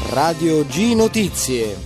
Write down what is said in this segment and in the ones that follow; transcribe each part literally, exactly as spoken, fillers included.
Radio G Notizie.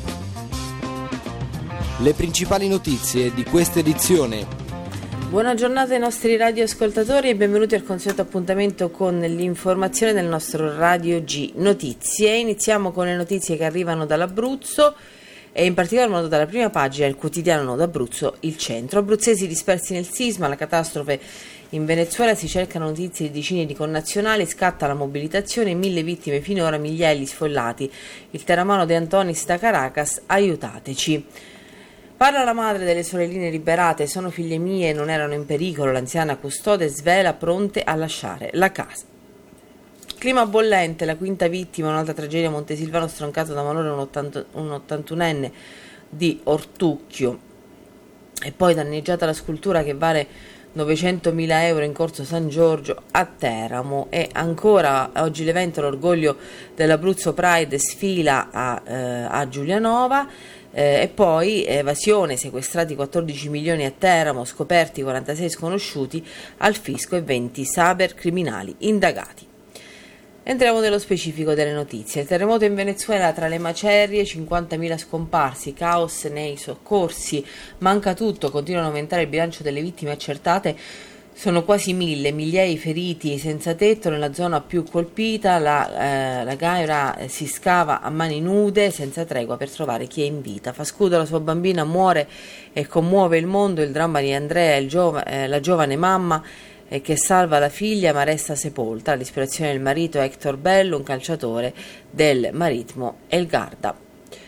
Le principali notizie di questa edizione. Buona giornata ai nostri radioascoltatori e benvenuti al consueto appuntamento con l'informazione del nostro Radio G Notizie. Iniziamo con le notizie che arrivano dall'Abruzzo e in particolar modo dalla prima pagina del quotidiano Nord Abruzzo, Il Centro. Abruzzesi dispersi nel sisma, la catastrofe in Venezuela, si cercano notizie di decine di connazionali, scatta la mobilitazione, mille vittime finora, migliaia gli sfollati. Il terremoto De Antonis da Caracas, aiutateci. Parla la madre delle sorelline liberate, sono figlie mie, non erano in pericolo, l'anziana custode svela, pronte a lasciare la casa. Clima bollente, la quinta vittima, un'altra tragedia a Montesilvano, stroncato da malore un, ottanta, un ottantunenne di Ortucchio. E poi danneggiata la scultura che vale novecentomila euro in corso San Giorgio a Teramo. E ancora oggi l'evento, l'orgoglio dell'Abruzzo Pride sfila a, eh, a Giulianova. Eh, e poi evasione, sequestrati quattordici milioni a Teramo, scoperti quarantasei sconosciuti al fisco e venti cybercriminali indagati. Entriamo nello specifico delle notizie. Il terremoto in Venezuela, tra le macerie, cinquantamila scomparsi, caos nei soccorsi, manca tutto, continua ad aumentare il bilancio delle vittime accertate, sono quasi mille, migliaia i feriti senza tetto nella zona più colpita, la, eh, la Gaira eh, si scava a mani nude senza tregua per trovare chi è in vita. Fa scudo la sua bambina, muore e commuove il mondo, il dramma di Andrea, il giova, eh, la giovane mamma eh, che salva la figlia ma resta sepolta, l'ispirazione del marito Hector Bello, un calciatore del Maritmo El Garda.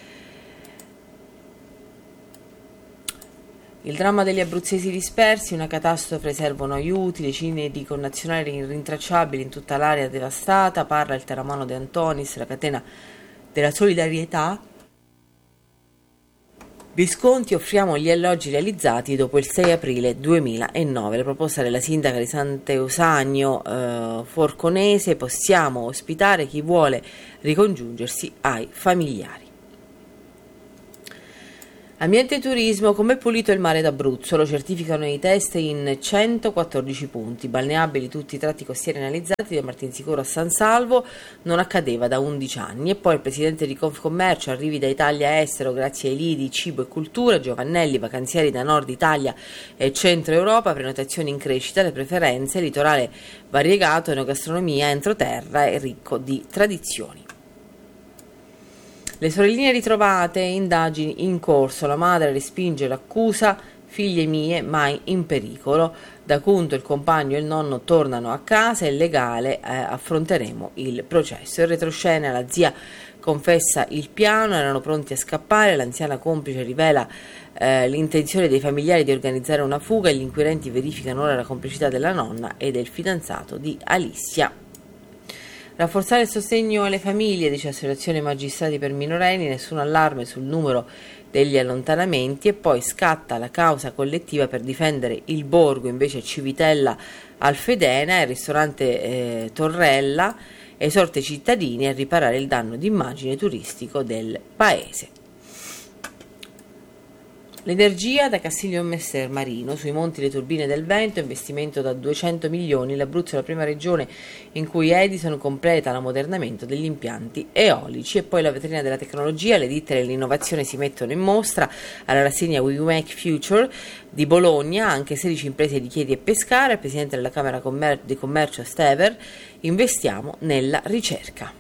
Il dramma degli abruzzesi dispersi, una catastrofe, servono aiuti, decine di connazionali rintracciabili in tutta l'area devastata, parla il terremoto De Antonis, la catena della solidarietà. Visconti, offriamo gli alloggi realizzati dopo il sei aprile duemilanove. La proposta della sindaca di Sant'Eusanio eh, Forconese, possiamo ospitare chi vuole ricongiungersi ai familiari. Ambiente e turismo, come pulito il mare d'Abruzzo, lo certificano i test in centoquattordici punti, balneabili tutti i tratti costieri analizzati da Martinsicuro a San Salvo, non accadeva da undici anni. E poi il presidente di Confcommercio, arrivi da Italia a estero grazie ai lidi Cibo e Cultura, Giovannelli, vacanzieri da Nord Italia e Centro Europa, prenotazioni in crescita, le preferenze, litorale variegato, enogastronomia, entroterra e ricco di tradizioni. Le sorelline ritrovate, indagini in corso, la madre respinge l'accusa, figlie mie mai in pericolo, da Cunto il compagno e il nonno tornano a casa e legale eh, affronteremo il processo. In retroscena la zia confessa il piano, erano pronti a scappare, l'anziana complice rivela eh, l'intenzione dei familiari di organizzare una fuga, gli inquirenti verificano ora la complicità della nonna e del fidanzato di Alissia. Rafforzare il sostegno alle famiglie, dice Associazione Magistrati per minorenni, nessun allarme sul numero degli allontanamenti. E poi scatta la causa collettiva per difendere il borgo, invece Civitella Alfedena, e il ristorante eh, Torrella esorta i cittadini a riparare il danno d'immagine turistico del paese. L'energia da Castiglio Messer Marino, sui monti le turbine del vento, investimento da duecento milioni, l'Abruzzo è la prima regione in cui Edison completa l'ammodernamento degli impianti eolici. E poi la vetrina della tecnologia, le ditte e l'innovazione si mettono in mostra alla rassegna We Make Future di Bologna, anche sedici imprese di Chieti e Pescara, il presidente della Camera Commer- di Commercio Stever, investiamo nella ricerca.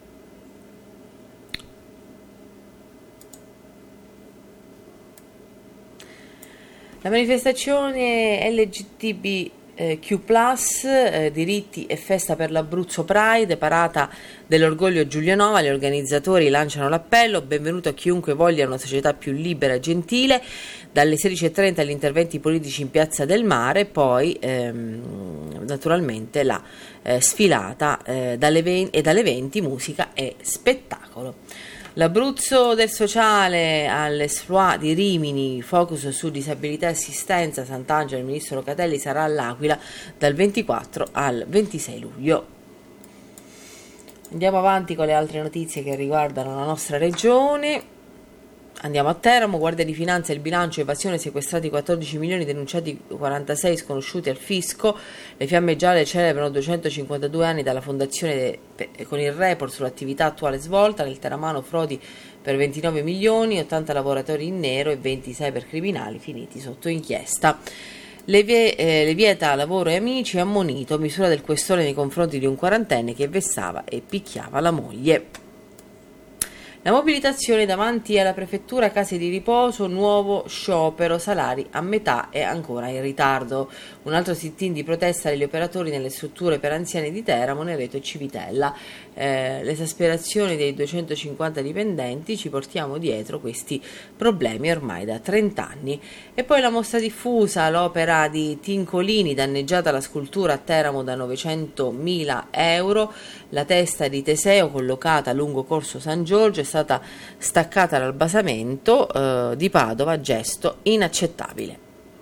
La manifestazione L G B T Q plus, eh, diritti e festa per l'Abruzzo Pride, parata dell'orgoglio Giulianova, gli organizzatori lanciano l'appello, benvenuto a chiunque voglia una società più libera e gentile, dalle sedici e trenta agli interventi politici in Piazza del Mare, poi ehm, naturalmente la eh, sfilata eh, dalle ve- e dalle venti musica e spettacolo. L'Abruzzo del sociale all'Esploit di Rimini, focus su disabilità e assistenza, Sant'Angelo, il ministro Locatelli sarà all'Aquila dal ventiquattro al ventisei luglio. Andiamo avanti con le altre notizie che riguardano la nostra regione. Andiamo a Teramo, Guardia di Finanza, il bilancio, evasione, sequestrati quattordici milioni, denunciati quarantasei, sconosciuti al fisco. Le Fiamme Gialle celebrano duecentocinquantadue anni dalla fondazione de, con il report sull'attività attuale svolta. Nel teramano frodi per ventinove milioni, ottanta lavoratori in nero e venti cybercriminali finiti sotto inchiesta. Le, vie, eh, le vieta lavoro e amici, ammonito, misura del questore nei confronti di un quarantenne che vessava e picchiava la moglie. La mobilitazione davanti alla prefettura, case di riposo, nuovo sciopero, salari a metà e ancora in ritardo. Un altro sit-in di protesta degli operatori nelle strutture per anziani di Teramo, Nereto e Civitella. Eh, l'esasperazione dei duecentocinquanta dipendenti, ci portiamo dietro questi problemi ormai da trenta anni. E poi la mostra diffusa, l'opera di Tincolini, danneggiata la scultura a Teramo da novecentomila euro, la testa di Teseo collocata lungo Corso San Giorgio è stata staccata dal basamento eh, di Padova, gesto inaccettabile.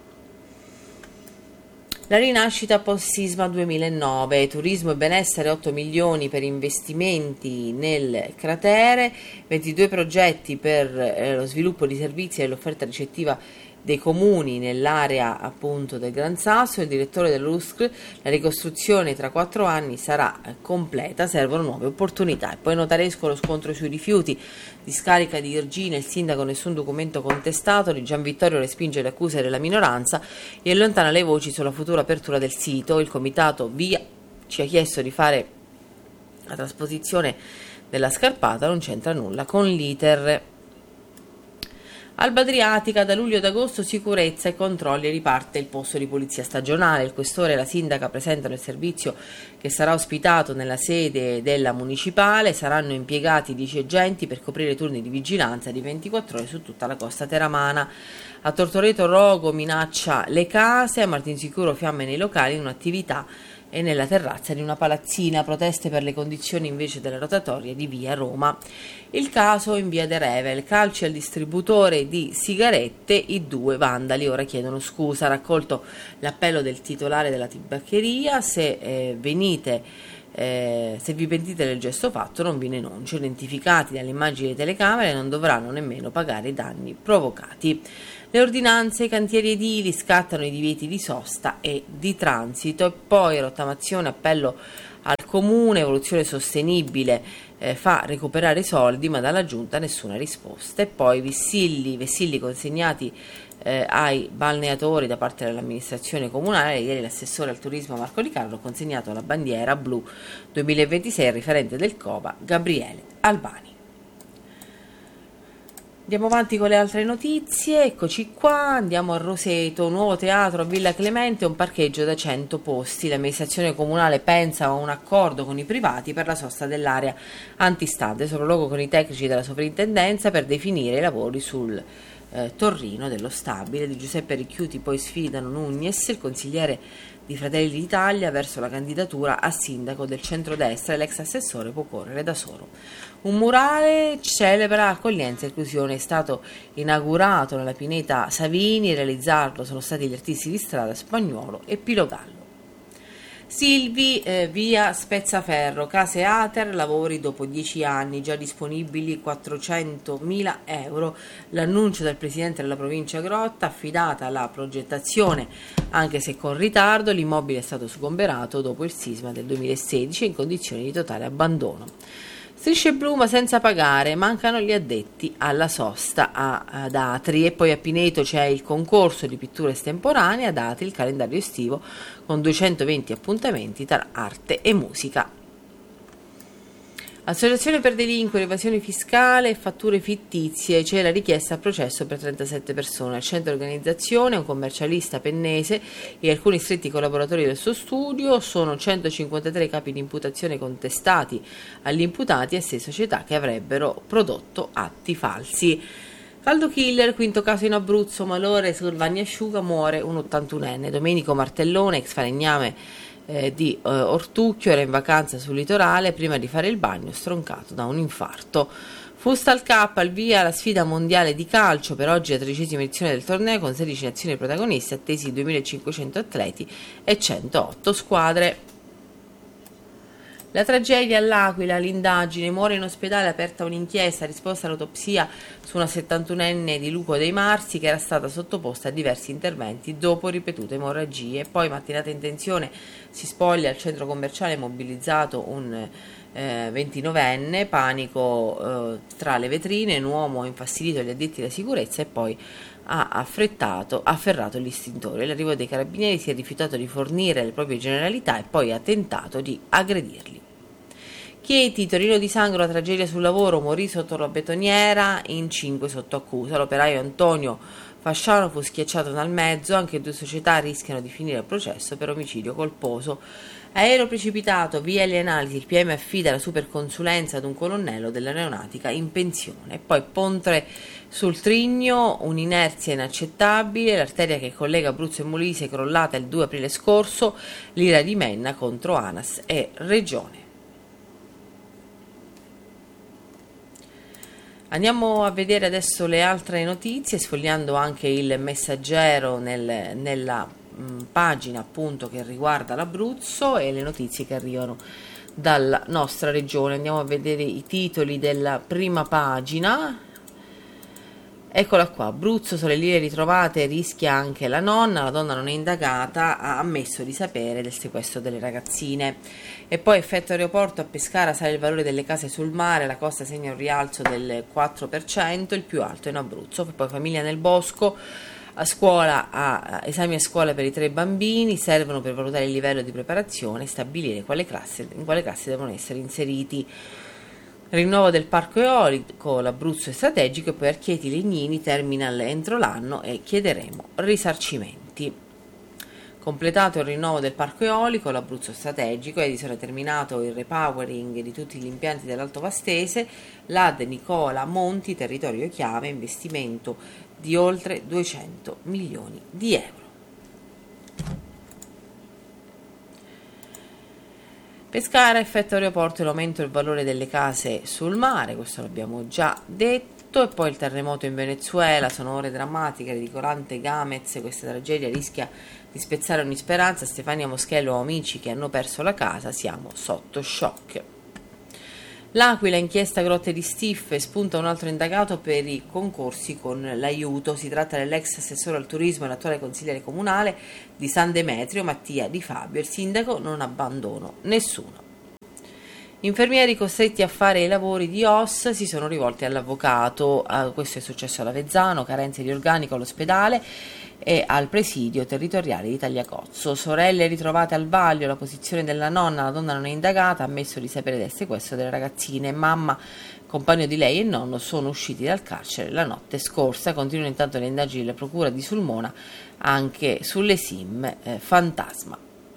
La rinascita post-sisma duemilanove, turismo e benessere, otto milioni per investimenti nel cratere, ventidue progetti per eh, lo sviluppo di servizi e l'offerta ricettiva dei comuni nell'area appunto del Gran Sasso. Il direttore dell'U S C R, la ricostruzione tra quattro anni sarà completa, servono nuove opportunità. E poi notaresco lo scontro sui rifiuti, discarica di Irgine, il sindaco nessun documento contestato, di Gian Vittorio respinge le accuse della minoranza e allontana le voci sulla futura apertura del sito. Il comitato Via ci ha chiesto di fare la trasposizione della scarpata, non c'entra nulla con l'iter. Alba Adriatica, da luglio ad agosto sicurezza e controlli, riparte il posto di polizia stagionale. Il questore e la sindaca presentano il servizio che sarà ospitato nella sede della municipale. Saranno impiegati dieci agenti per coprire turni di vigilanza di ventiquattro ore su tutta la costa teramana. A Tortoreto rogo minaccia le case, a Martinsicuro fiamme nei locali in un'attività e nella terrazza di una palazzina, proteste per le condizioni invece della rotatoria di via Roma. Il caso in via De Revel, calci al distributore di sigarette, i due vandali ora chiedono scusa. Raccolto l'appello del titolare della tabaccheria, se eh, venite Eh, se vi pentite del gesto fatto non vi denuncio. Identificati dalle immagini delle telecamere non dovranno nemmeno pagare i danni provocati. Le ordinanze, i cantieri edili, scattano i divieti di sosta e di transito. E poi rottamazione, appello al comune, evoluzione sostenibile eh, fa recuperare i soldi, ma dalla giunta nessuna risposta. E poi vessilli, vessilli consegnati Eh, ai balneatori da parte dell'amministrazione comunale. Ieri l'assessore al turismo Marco Di Carlo ha consegnato la bandiera blu duemilaventisei al referente del COBA Gabriele Albani. Andiamo avanti con le altre notizie, eccoci qua, andiamo a Roseto, nuovo teatro a Villa Clemente, un parcheggio da cento posti. L'amministrazione comunale pensa a un accordo con i privati per la sosta dell'area antistante, sopralluogo con i tecnici della sovrintendenza per definire i lavori sul Eh, Torrino dello stabile. Di Giuseppe Ricchiuti poi sfidano Nugnes, il consigliere di Fratelli d'Italia, verso la candidatura a sindaco del centrodestra e l'ex assessore può correre da solo. Un murale celebra accoglienza e inclusione, è stato inaugurato nella pineta Savini, realizzarlo sono stati gli artisti di strada Spagnuolo e Pilogallo. Silvi, eh, via Spezzaferro, case Ater, lavori dopo dieci anni, già disponibili quattrocentomila euro. L'annuncio del presidente della provincia Grotta, affidata la progettazione anche se con ritardo. L'immobile è stato sgomberato dopo il sisma del duemilasedici in condizioni di totale abbandono. Strisce blu ma senza pagare, mancano gli addetti alla sosta a, ad Atri. E poi a Pineto c'è il concorso di pittura estemporanea, ad Atri il calendario estivo con duecentoventi appuntamenti tra arte e musica. Associazione per delinquere, evasione fiscale e fatture fittizie, c'è la richiesta a processo per trentasette persone. Al centro organizzazione un commercialista pennese e alcuni stretti collaboratori del suo studio, sono centocinquantatré capi di imputazione contestati agli imputati e sei società che avrebbero prodotto atti falsi. Caldo killer, quinto caso in Abruzzo, malore sul Vagnasciuga, muore un ottantunenne. Domenico Martellone, ex falegname Eh, di eh, Ortucchio, era in vacanza sul litorale prima di fare il bagno, stroncato da un infarto. Futsal Cup, al via la sfida mondiale di calcio, per oggi la tredicesima edizione del torneo con sedici nazioni protagoniste, attesi duemilacinquecento atleti e centootto squadre. La tragedia all'Aquila, l'indagine, muore in ospedale, aperta un'inchiesta, risposta all'autopsia su una settantunenne di Lupo dei Marsi che era stata sottoposta a diversi interventi dopo ripetute emorragie. Poi mattinata in tensione si spoglia al centro commerciale mobilizzato un eh, ventinovenne, panico eh, tra le vetrine, un uomo infastidito agli addetti alla sicurezza e poi ha affrettato, ha afferrato l'istintore. L'arrivo dei carabinieri si è rifiutato di fornire le proprie generalità e poi ha tentato di aggredirli. Chieti, Torino di Sangro, la tragedia sul lavoro, morì sotto la betoniera, in cinque sotto accusa. L'operaio Antonio Fasciano fu schiacciato dal mezzo, anche due società rischiano di finire il processo per omicidio colposo. Aereo precipitato, via le analisi, il P M affida la superconsulenza ad un colonnello dell'aeronautica in pensione. Poi Ponte sul Trigno, un'inerzia inaccettabile, l'arteria che collega Abruzzo e Molise è crollata il due aprile scorso, l'ira di Menna contro ANAS e Regione. Andiamo a vedere adesso le altre notizie, sfogliando anche il Messaggero nel, nella mh, pagina appunto che riguarda l'Abruzzo e le notizie che arrivano dalla nostra regione. Andiamo a vedere i titoli della prima pagina. Eccola qua, Abruzzo, sorelline ritrovate, rischia anche la nonna, la donna non è indagata, ha ammesso di sapere del sequestro delle ragazzine. E poi effetto aeroporto, a Pescara sale il valore delle case sul mare, la costa segna un rialzo del quattro per cento, il più alto in Abruzzo. Poi famiglia nel bosco, a scuola, a, esami a scuola per i tre bambini, servono per valutare il livello di preparazione e stabilire quale classe, in quale classe devono essere inseriti. Rinnovo del parco eolico, l'Abruzzo è strategico, e poi Archieti Legnini, terminal entro l'anno e chiederemo risarcimenti. Completato il rinnovo del parco eolico, l'Abruzzo strategico, Edison ha terminato il repowering di tutti gli impianti dell'Alto Vastese, l'A D Nicola Monti, territorio chiave, investimento di oltre duecento milioni di euro. Pescara, effetto aeroporto e l'aumento del valore delle case sul mare, questo l'abbiamo già detto. E poi il terremoto in Venezuela, sono ore drammatiche, ridicolante Gamez, questa tragedia rischia di spezzare ogni speranza. Stefania Moschello, amici che hanno perso la casa, siamo sotto shock. L'Aquila, inchiesta Grotte di Stiffe, spunta un altro indagato per i concorsi con l'aiuto. Si tratta dell'ex assessore al turismo e l'attuale consigliere comunale di San Demetrio, Mattia Di Fabio. Il sindaco: non abbandono nessuno. Infermieri costretti a fare i lavori di O S si sono rivolti all'avvocato. Uh, questo è successo a Lavezzano, carenze di organico all'ospedale e al presidio territoriale di Tagliacozzo. Sorelle ritrovate al vaglio, la posizione della nonna, la donna non è indagata, ha ammesso di sapere del sequestro delle ragazzine. Mamma, compagno di lei e nonno sono usciti dal carcere la notte scorsa. Continuano intanto le indagini della procura di Sulmona anche sulle S I M eh, fantasma.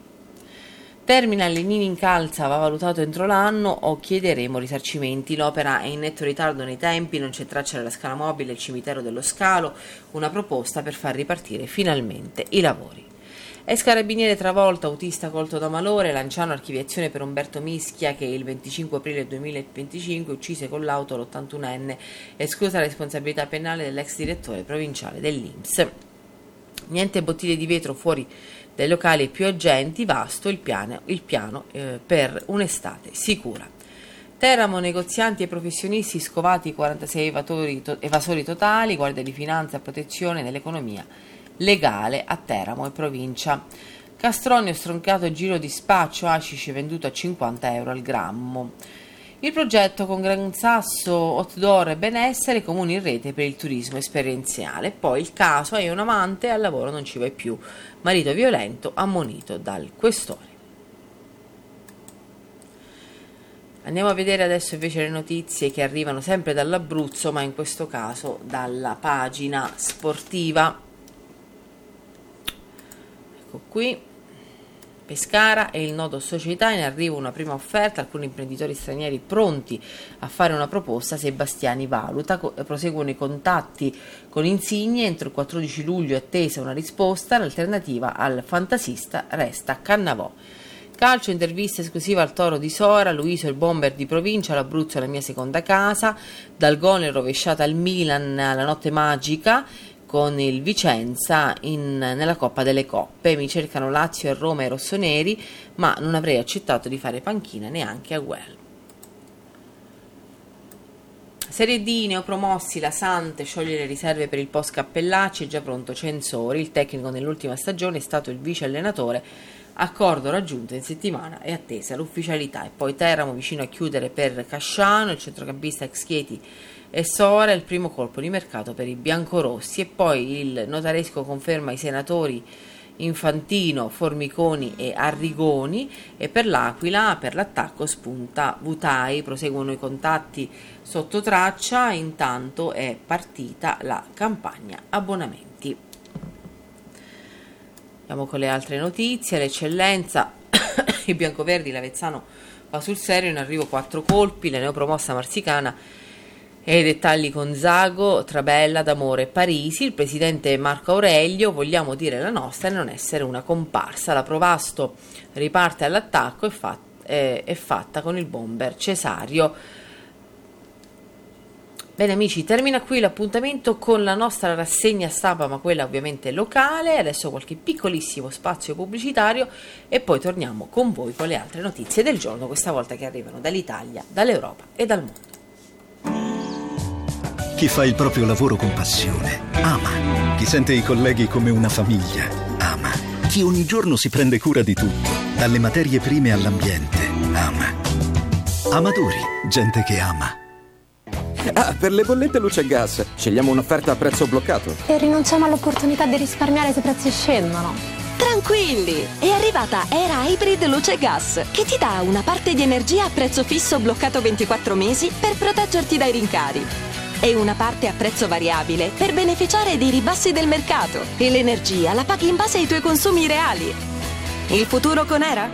Terminal Legnini incalza, va valutato entro l'anno o chiederemo risarcimenti. L'opera è in netto ritardo nei tempi, non c'è traccia della scala mobile, il cimitero dello Scalo, una proposta per far ripartire finalmente i lavori. Ex carabiniere travolto, autista colto da malore, Lanciano, archiviazione per Umberto Mischia che il venticinque aprile duemilaventicinque uccise con l'auto l'ottantunenne, esclusa la responsabilità penale dell'ex direttore provinciale dell'I N P S. Niente bottiglie di vetro fuori dai locali più agenti, vasto il piano, il piano eh, per un'estate sicura. Teramo, negozianti e professionisti scovati, quarantasei evasori, to- evasori totali, Guardia di Finanza e protezione dell'economia legale a Teramo e provincia. Castronio, stroncato giro di spaccio, hashish venduto a cinquanta euro al grammo. Il progetto con Gran Sasso, outdoor e benessere, comuni in rete per il turismo esperienziale. Poi il caso: hai un amante, al lavoro non ci vai più, marito violento ammonito dal questore. Andiamo a vedere adesso invece le notizie che arrivano sempre dall'Abruzzo, ma in questo caso dalla pagina sportiva. Ecco qui. Pescara e il nodo società, in arrivo una prima offerta, alcuni imprenditori stranieri pronti a fare una proposta se Bastiani valuta. Proseguono i contatti con Insigne, entro il quattordici luglio è attesa una risposta, l'alternativa al fantasista resta Cannavò. Calcio, intervista esclusiva al Toro di Sora, Luiso il bomber di provincia, l'Abruzzo è la mia seconda casa, dal gol rovesciata al Milan, la notte magica, con il Vicenza in, nella Coppa delle Coppe. Mi cercano Lazio e Roma e rossoneri, ma non avrei accettato di fare panchina neanche a Well. Serie D, neopromossi, la Sante scioglie le riserve per il post Cappellacci, è già pronto Censori, il tecnico nell'ultima stagione è stato il vice allenatore, accordo raggiunto in settimana e attesa l'ufficialità. E poi Teramo vicino a chiudere per Casciano, il centrocampista ex Chieti e Sora, il primo colpo di mercato per i biancorossi. E poi il notaresco conferma i senatori Infantino, Formiconi e Arrigoni, e per l'Aquila, per l'attacco spunta Vutai, proseguono i contatti sotto traccia, intanto è partita la campagna abbonamenti. Andiamo con le altre notizie. L'eccellenza, i biancoverdi, l'Avezzano va sul serio, in arrivo quattro colpi, la neopromossa Marsicana e i dettagli con Zago, Trabella, D'Amore e Parisi. Il presidente Marco Aurelio: vogliamo dire la nostra e non essere una comparsa. La Provasto riparte all'attacco e fa, eh, è fatta con il bomber Cesario. Bene amici, termina qui l'appuntamento con la nostra rassegna stampa, ma quella ovviamente locale. Adesso qualche piccolissimo spazio pubblicitario e poi torniamo con voi con le altre notizie del giorno, questa volta che arrivano dall'Italia, dall'Europa e dal mondo. Chi fa il proprio lavoro con passione ama. Chi sente i colleghi come una famiglia ama. Chi ogni giorno si prende cura di tutto, dalle materie prime all'ambiente, ama. Amadori, gente che ama. Ah, per le bollette luce e gas, scegliamo un'offerta a prezzo bloccato. E rinunciamo all'opportunità di risparmiare se i prezzi scendono. Tranquilli! È arrivata Era Hybrid Luce e Gas, che ti dà una parte di energia a prezzo fisso bloccato ventiquattro mesi per proteggerti dai rincari e una parte a prezzo variabile per beneficiare dei ribassi del mercato. E l'energia la paghi in base ai tuoi consumi reali. Il futuro con Era?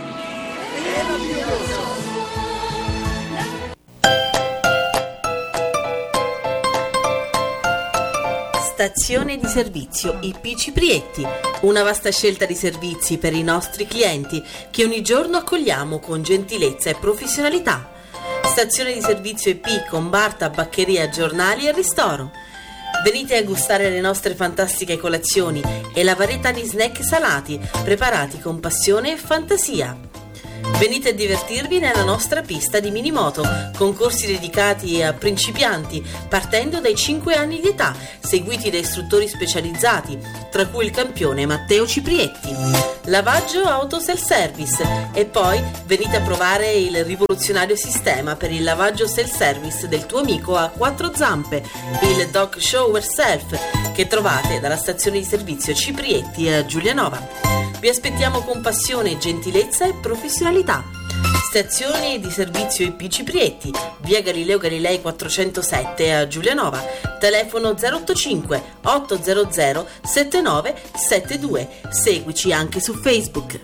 Stazione di servizio I P Ciprietti, una vasta scelta di servizi per i nostri clienti che ogni giorno accogliamo con gentilezza e professionalità. Stazione di servizio I P con bar, tabaccheria, giornali e ristoro. Venite a gustare le nostre fantastiche colazioni e la varietà di snack salati preparati con passione e fantasia. Venite a divertirvi nella nostra pista di minimoto, con corsi dedicati a principianti partendo dai cinque anni di età, seguiti da istruttori specializzati, tra cui il campione Matteo Ciprietti. Lavaggio auto self-service e poi venite a provare il rivoluzionario sistema per il lavaggio self-service del tuo amico a quattro zampe, il Dog Shower Self, che trovate dalla stazione di servizio Ciprietti a Giulianova. Vi aspettiamo con passione, gentilezza e professionalità. Stazione di servizio I P Ciprietti, via Galileo Galilei quattrocentosette a Giulianova, telefono zero otto cinque otto zero zero sette nove sette due. Seguici anche su Facebook.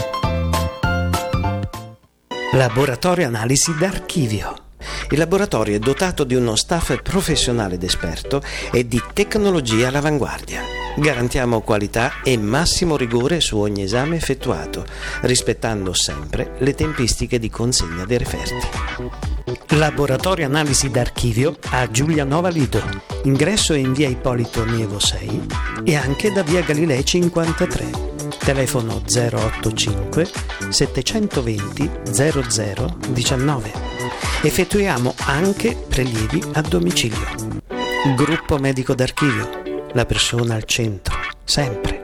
Laboratorio Analisi d'Archivio. Il laboratorio è dotato di uno staff professionale ed esperto e di tecnologia all'avanguardia. Garantiamo qualità e massimo rigore su ogni esame effettuato, rispettando sempre le tempistiche di consegna dei referti. Laboratorio Analisi d'Archivio a Giulianova Lido, ingresso in via Ippolito Nievo sei e anche da via Galilei cinquantatré. Telefono zero otto cinque settecentoventi zero zero diciannove. Effettuiamo anche prelievi a domicilio. Gruppo Medico d'Archivio, la persona al centro, sempre.